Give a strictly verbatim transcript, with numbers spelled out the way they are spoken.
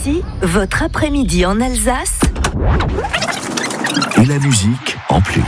Ici, votre après-midi en Alsace. Et la musique en plus.